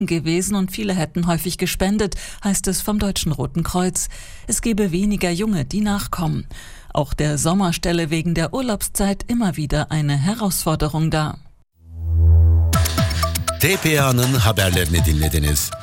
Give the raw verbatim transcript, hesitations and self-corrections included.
gewesen und viele hätten häufig gespendet, heißt es vom Deutschen Roten Kreuz. Es gebe weniger Junge, die nachkommen. Auch der Sommer stelle wegen der Urlaubszeit immer wieder eine Herausforderung dar. T P A'nın haberlerini dinlediniz.